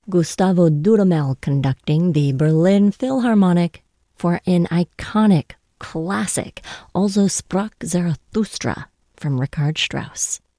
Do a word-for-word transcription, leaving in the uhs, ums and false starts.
Gustavo Dudamel conducting the Berlin Philharmonic for an iconic classic, Also sprach Zarathustra, from Richard Strauss.